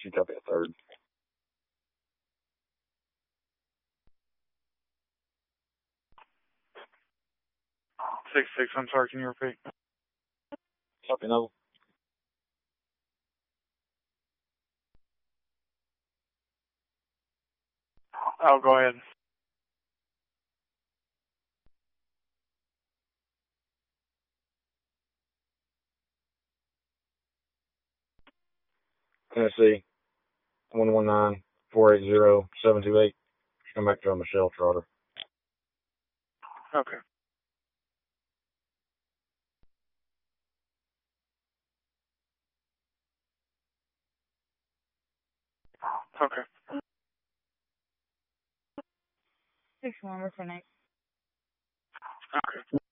you copy a third? 6-6, I'm sorry, can you repeat? Copy another. Oh, go ahead. Tennessee, 119-480-728. Come back to a Michelle Trotter. Okay. Okay. 6-1, we're for next. Okay.